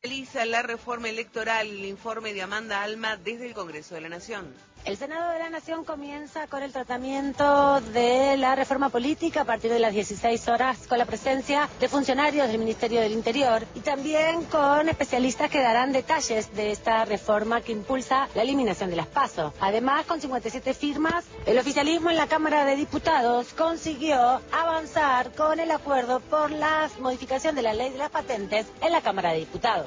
Realiza la reforma electoral, el informe de Amanda Alma desde el Congreso de la Nación. El Senado de la Nación comienza con el tratamiento de la reforma política a partir de las 16 horas, con la presencia de funcionarios del Ministerio del Interior y también con especialistas que darán detalles de esta reforma que impulsa la eliminación de las PASO. Además, con 57 firmas, el oficialismo en la Cámara de Diputados consiguió avanzar con el acuerdo por la modificación de la ley de las patentes en la Cámara de Diputados.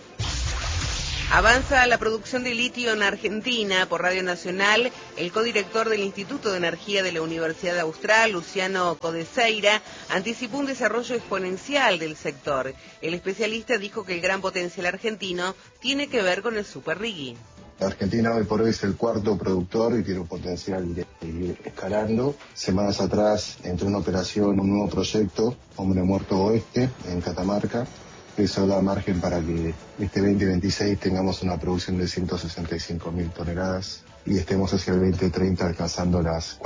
Avanza la producción de litio en Argentina. Por Radio Nacional, el codirector del Instituto de Energía de la Universidad Austral, Luciano Codeseira, anticipó un desarrollo exponencial del sector. El especialista dijo que el gran potencial argentino tiene que ver con el superrigging. Argentina hoy por hoy es el cuarto productor y tiene un potencial de ir escalando. Semanas atrás entró en operación un nuevo proyecto, Hombre Muerto Oeste, en Catamarca. Eso da margen para que este 2026 tengamos una producción de 165.000 toneladas y estemos hacia el 2030 alcanzando las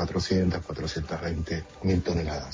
420.000 toneladas.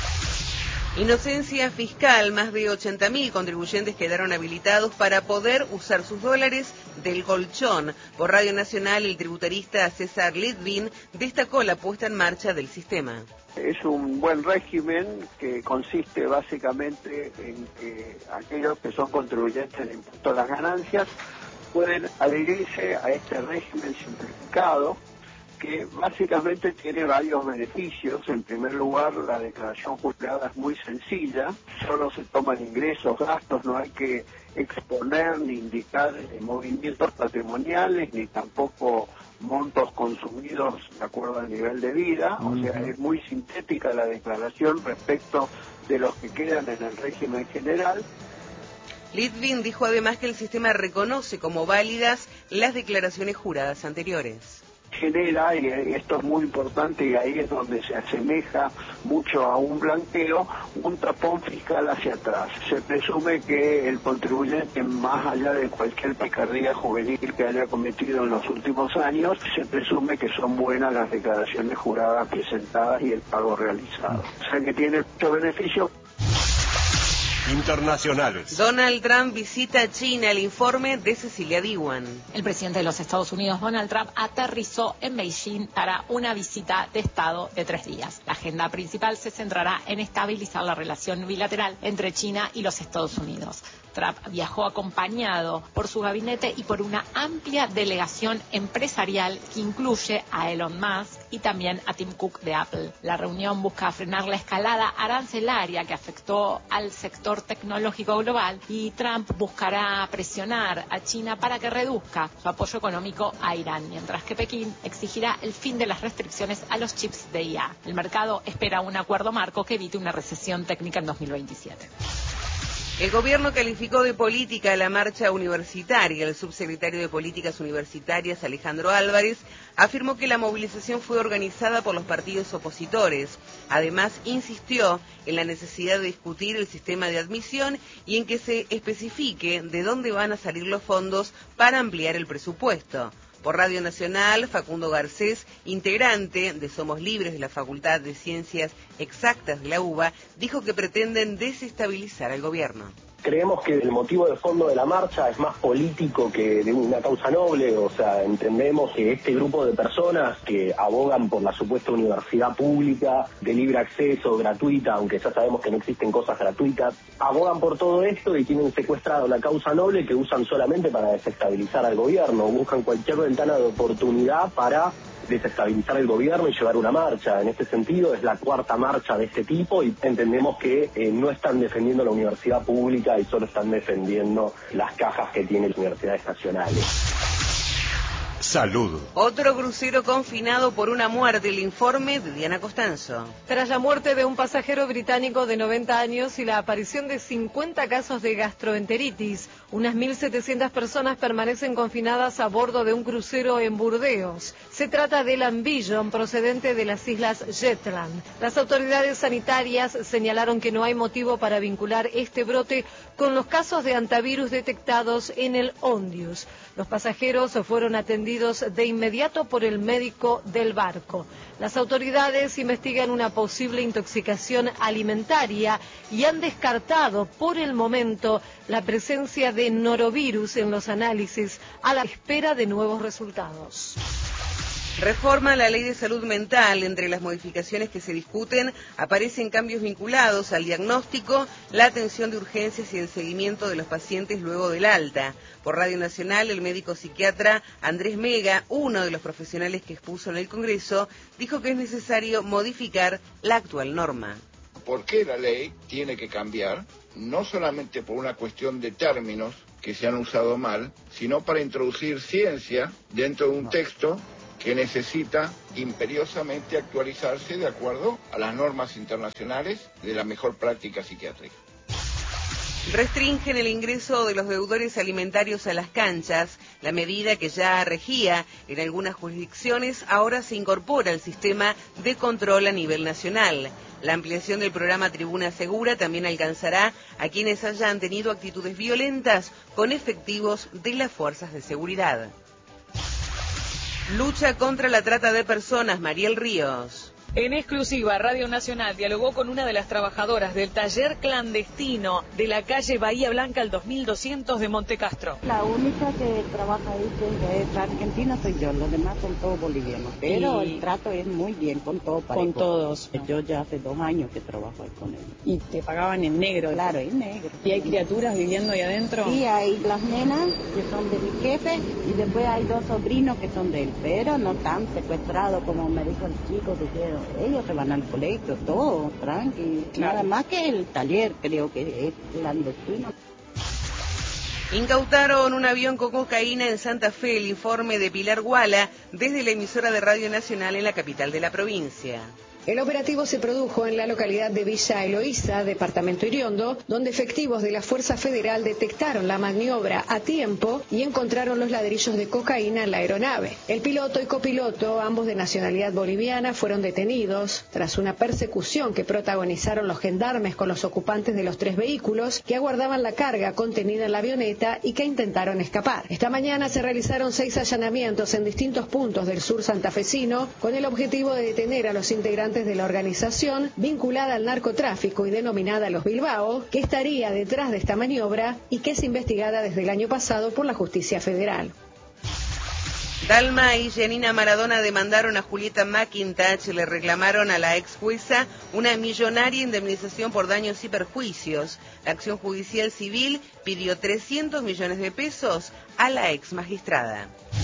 Inocencia fiscal, más de 80.000 contribuyentes quedaron habilitados para poder usar sus dólares del colchón. Por Radio Nacional, el tributarista César Litvin destacó la puesta en marcha del sistema. Es un buen régimen que consiste básicamente en que aquellos que son contribuyentes de impuesto a las ganancias pueden adherirse a este régimen simplificado que básicamente tiene varios beneficios. En primer lugar, la declaración jurada es muy sencilla, solo se toman ingresos, gastos, no hay que exponer ni indicar movimientos patrimoniales, ni tampoco montos consumidos de acuerdo al nivel de vida. O sea, es muy sintética la declaración respecto de los que quedan en el régimen general. Litvin dijo además que el sistema reconoce como válidas las declaraciones juradas anteriores. Genera, y esto es muy importante y ahí es donde se asemeja mucho a un blanqueo, un tapón fiscal hacia atrás. Se presume que el contribuyente, más allá de cualquier picardía juvenil que haya cometido en los últimos años, se presume que son buenas las declaraciones juradas presentadas y el pago realizado. O sea que tiene mucho beneficio. Internacionales. Donald Trump visita China. El informe de Cecilia Diwan. El presidente de los Estados Unidos, Donald Trump, aterrizó en Beijing para una visita de Estado de 3 días. La agenda principal se centrará en estabilizar la relación bilateral entre China y los Estados Unidos. Trump viajó acompañado por su gabinete y por una amplia delegación empresarial que incluye a Elon Musk y también a Tim Cook de Apple. La reunión busca frenar la escalada arancelaria que afectó al sector tecnológico global y Trump buscará presionar a China para que reduzca su apoyo económico a Irán, mientras que Pekín exigirá el fin de las restricciones a los chips de IA. El mercado espera un acuerdo marco que evite una recesión técnica en 2027. El gobierno calificó de política la marcha universitaria. El subsecretario de Políticas Universitarias, Alejandro Álvarez, afirmó que la movilización fue organizada por los partidos opositores. Además, insistió en la necesidad de discutir el sistema de admisión y en que se especifique de dónde van a salir los fondos para ampliar el presupuesto. Por Radio Nacional, Facundo Garcés, integrante de Somos Libres de la Facultad de Ciencias Exactas de la UBA, dijo que pretenden desestabilizar al gobierno. Creemos que el motivo de fondo de la marcha es más político que de una causa noble. O sea, entendemos que este grupo de personas que abogan por la supuesta universidad pública, de libre acceso, gratuita, aunque ya sabemos que no existen cosas gratuitas, abogan por todo esto y tienen secuestrado la causa noble que usan solamente para desestabilizar al gobierno. Buscan cualquier ventana de oportunidad para desestabilizar el gobierno y llevar una marcha. En este sentido, es la cuarta marcha de este tipo y entendemos que no están defendiendo la universidad pública y solo están defendiendo las cajas que tienen las universidades nacionales. Salud. Otro crucero confinado por una muerte. El informe de Diana Costanzo. Tras la muerte de un pasajero británico de 90 años y la aparición de 50 casos de gastroenteritis, unas 1.700 personas permanecen confinadas a bordo de un crucero en Burdeos. Se trata del Ambition, procedente de las islas Shetland. Las autoridades sanitarias señalaron que no hay motivo para vincular este brote con los casos de antivirus detectados en el Ondius. Los pasajeros fueron atendidos atendidos de inmediato por el médico del barco. Las autoridades investigan una posible intoxicación alimentaria y han descartado por el momento la presencia de norovirus en los análisis, a la espera de nuevos resultados. Reforma la Ley de Salud Mental. Entre las modificaciones que se discuten aparecen cambios vinculados al diagnóstico, la atención de urgencias y el seguimiento de los pacientes luego del alta. Por Radio Nacional, el médico psiquiatra Andrés Mega, uno de los profesionales que expuso en el Congreso, dijo que es necesario modificar la actual norma. ¿Por qué la ley tiene que cambiar? No solamente por una cuestión de términos que se han usado mal, sino para introducir ciencia dentro de un texto que necesita imperiosamente actualizarse de acuerdo a las normas internacionales de la mejor práctica psiquiátrica. Restringen el ingreso de los deudores alimentarios a las canchas. La medida, que ya regía en algunas jurisdicciones, ahora se incorpora al sistema de control a nivel nacional. La ampliación del programa Tribuna Segura también alcanzará a quienes hayan tenido actitudes violentas con efectivos de las fuerzas de seguridad. Lucha contra la trata de personas, Mariel Ríos. En exclusiva, Radio Nacional dialogó con una de las trabajadoras del taller clandestino de la calle Bahía Blanca al 2200 de Montecastro. La única que trabaja ahí que es argentina soy yo, los demás son todos bolivianos. Pero el trato es muy bien con todos. Con todos. Yo ya hace 2 años que trabajo ahí con ellos. ¿Y te pagaban en negro? Claro, en negro. ¿Y hay criaturas viviendo ahí adentro? Sí, hay las nenas que son de mi jefe y después hay 2 sobrinos que son de él, pero no tan secuestrados como me dijo el chico que quiero. Ellos se van al colegio, todo, tranqui. Claro. Nada más que el taller, creo que es clandestino. Incautaron un avión con cocaína en Santa Fe. El informe de Pilar Guala desde la emisora de Radio Nacional en la capital de la provincia. El operativo se produjo en la localidad de Villa Eloísa, departamento Iriondo, donde efectivos de la Fuerza Federal detectaron la maniobra a tiempo y encontraron los ladrillos de cocaína en la aeronave. El piloto y copiloto, ambos de nacionalidad boliviana, fueron detenidos tras una persecución que protagonizaron los gendarmes con los ocupantes de los 3 vehículos que aguardaban la carga contenida en la avioneta y que intentaron escapar. Esta mañana se realizaron 6 allanamientos en distintos puntos del sur santafesino con el objetivo de detener a los integrantes de la organización vinculada al narcotráfico y denominada Los Bilbao, que estaría detrás de esta maniobra y que es investigada desde el año pasado por la Justicia Federal. Dalma y Janina Maradona demandaron a Julieta McIntosh y le reclamaron a la ex jueza una millonaria indemnización por daños y perjuicios. La acción judicial civil pidió 300 millones de pesos a la ex magistrada.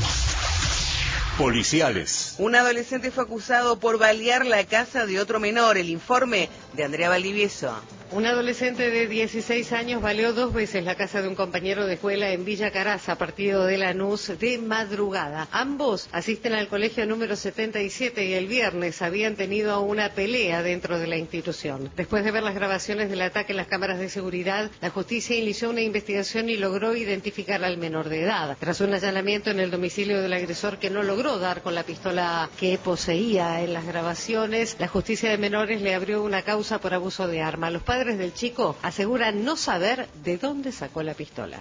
Policiales. Un adolescente fue acusado por balear la casa de otro menor. El informe de Andrea Valdivieso. Un adolescente de 16 años baleó 2 veces la casa de un compañero de escuela en Villa Caraza, partido de Lanús, de madrugada. Ambos asisten al colegio número 77 y el viernes habían tenido una pelea dentro de la institución. Después de ver las grabaciones del ataque en las cámaras de seguridad, la justicia inició una investigación y logró identificar al menor de edad. Tras un allanamiento en el domicilio del agresor que no logró dar con la pistola que poseía en las grabaciones, la justicia de menores le abrió una causa por abuso de arma. Los padres del chico aseguran no saber de dónde sacó la pistola.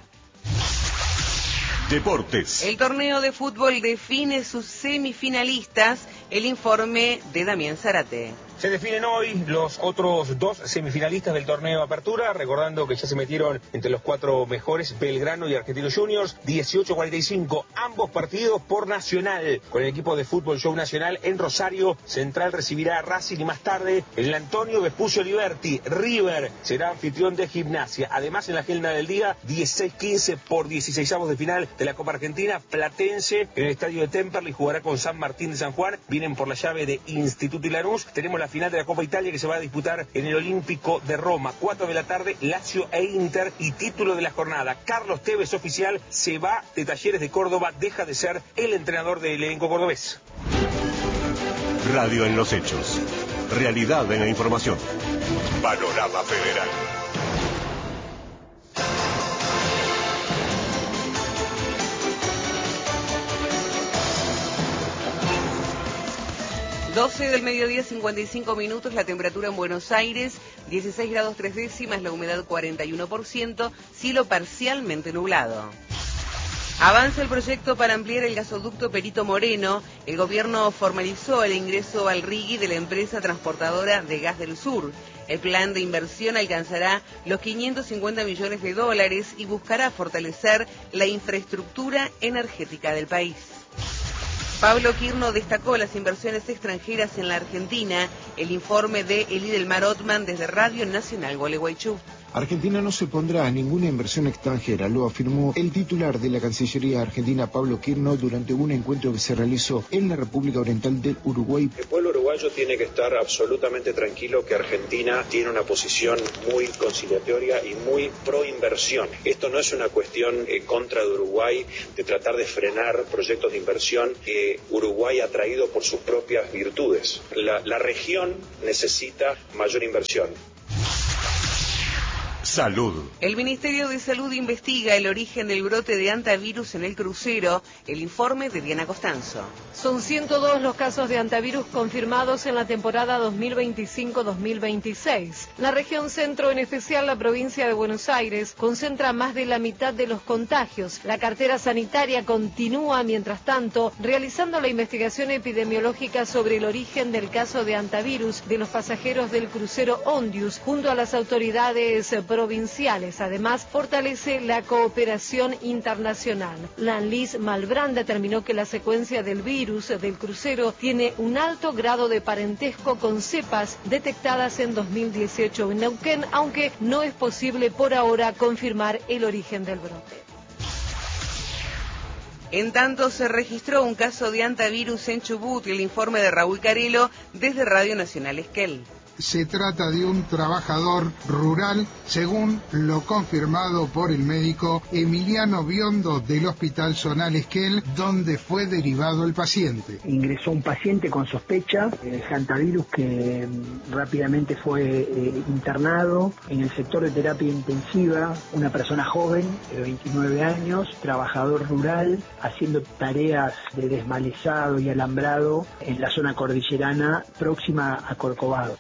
Deportes. El torneo de fútbol define sus semifinalistas. El informe de Damián Zárate. Se definen hoy los otros 2 semifinalistas del torneo Apertura, recordando que ya se metieron entre los 4 mejores Belgrano y Argentinos Juniors, 18-45, ambos partidos por Nacional. Con el equipo de Fútbol Show Nacional en Rosario, Central recibirá a Racing y más tarde el Antonio Vespucio Liberty. River será anfitrión de Gimnasia. Además, en la agenda del día, 16-15 por 16avos de final de la Copa Argentina, Platense en el estadio de Temperley jugará con San Martín de San Juan. Vienen por la llave de Instituto y Lanús. Tenemos la final de la Copa Italia que se va a disputar en el Olímpico de Roma, 4 de la tarde, Lazio e Inter, y título de la jornada. Carlos Tevez, oficial, se va de Talleres de Córdoba, deja de ser el entrenador del elenco cordobés. Radio en los hechos. Realidad en la información. Panorama Federal. Doce del mediodía, 55 minutos, la temperatura en Buenos Aires, 16 grados 3 décimas, la humedad 41%, cielo parcialmente nublado. Avanza el proyecto para ampliar el gasoducto Perito Moreno. El gobierno formalizó el ingreso al RIGI de la empresa transportadora de Gas del Sur. El plan de inversión alcanzará los 550 millones de dólares y buscará fortalecer la infraestructura energética del país. Pablo Quirno destacó las inversiones extranjeras en la Argentina. El informe de Elidelmar Ottman desde Radio Nacional Gualeguaychú. Argentina no se pondrá a ninguna inversión extranjera, lo afirmó el titular de la Cancillería Argentina, Pablo Quirno, durante un encuentro que se realizó en la República Oriental del Uruguay. El pueblo uruguayo tiene que estar absolutamente tranquilo que Argentina tiene una posición muy conciliatoria y muy pro inversión. Esto no es una cuestión contra de Uruguay, de tratar de frenar proyectos de inversión que Uruguay ha traído por sus propias virtudes. La región necesita mayor inversión. Salud. El Ministerio de Salud investiga el origen del brote de hantavirus en el crucero. El informe de Diana Costanzo. Son 102 los casos de hantavirus confirmados en la temporada 2025-2026. La región centro, en especial la provincia de Buenos Aires, concentra más de la mitad de los contagios. La cartera sanitaria continúa, mientras tanto, realizando la investigación epidemiológica sobre el origen del caso de hantavirus de los pasajeros del crucero Ondius, junto a las autoridades provinciales. Además, fortalece la cooperación internacional. Lanlis Malbrán determinó que la secuencia del virus del crucero tiene un alto grado de parentesco con cepas detectadas en 2018 en Neuquén, aunque no es posible por ahora confirmar el origen del brote. En tanto, se registró un caso de hantavirus en Chubut. El informe de Raúl Carelo desde Radio Nacional Esquel. Se trata de un trabajador rural, según lo confirmado por el médico Emiliano Biondo del Hospital Zonal Esquel, donde fue derivado el paciente. Ingresó un paciente con sospecha de hantavirus que rápidamente fue internado en el sector de terapia intensiva, una persona joven de 29 años, trabajador rural, haciendo tareas de desmalezado y alambrado en la zona cordillerana próxima a Corcovado.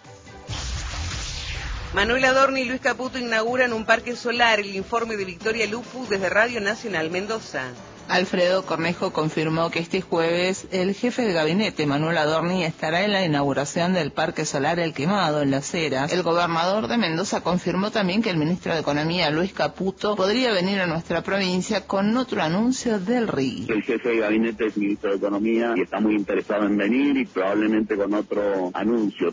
Manuel Adorni y Luis Caputo inauguran un parque solar. El informe de Victoria Lupu desde Radio Nacional Mendoza. Alfredo Cornejo confirmó que este jueves el jefe de gabinete, Manuel Adorni, estará en la inauguración del Parque Solar El Quemado, en Las Heras. El gobernador de Mendoza confirmó también que el ministro de Economía, Luis Caputo, podría venir a nuestra provincia con otro anuncio del RIGI. El jefe de gabinete es ministro de Economía y está muy interesado en venir y probablemente con otro anuncio.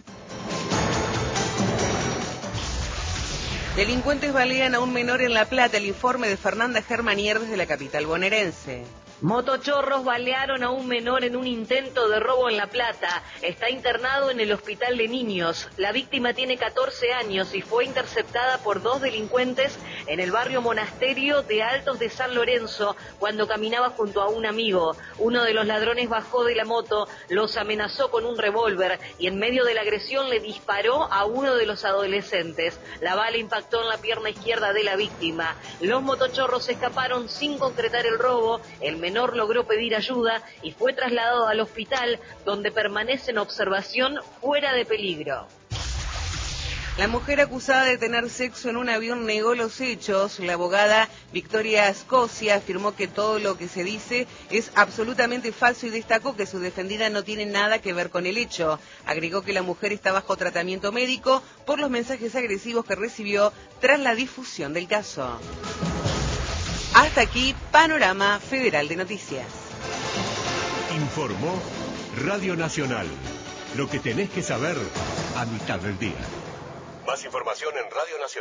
Delincuentes balean a un menor en La Plata. El informe de Fernanda Germanier desde la capital bonaerense. Motochorros balearon a un menor en un intento de robo en La Plata. Está internado en el hospital de niños. La víctima tiene 14 años y fue interceptada por dos delincuentes en el barrio Monasterio de Altos de San Lorenzo cuando caminaba junto a un amigo. Uno de los ladrones bajó de la moto, los amenazó con un revólver y en medio de la agresión le disparó a uno de los adolescentes. La bala impactó en la pierna izquierda de la víctima. Los motochorros escaparon sin concretar el robo. El menor logró pedir ayuda y fue trasladado al hospital, donde permanece en observación fuera de peligro. La mujer acusada de tener sexo en un avión negó los hechos. La abogada Victoria Scosia afirmó que todo lo que se dice es absolutamente falso y destacó que su defendida no tiene nada que ver con el hecho. Agregó que la mujer está bajo tratamiento médico por los mensajes agresivos que recibió tras la difusión del caso. Hasta aquí, Panorama Federal de Noticias. Informó Radio Nacional. Lo que tenés que saber a mitad del día. Más información en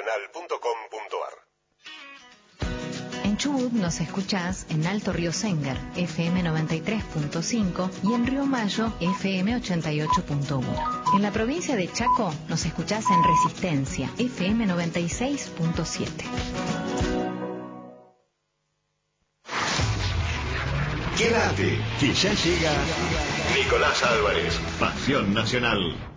radionacional.com.ar. En Chubut nos escuchás en Alto Río Sengar, FM 93.5 y en Río Mayo, FM 88.1. En la provincia de Chaco nos escuchás en Resistencia, FM 96.7. Quédate, que ya llega Nicolás Álvarez, Pasión Nacional.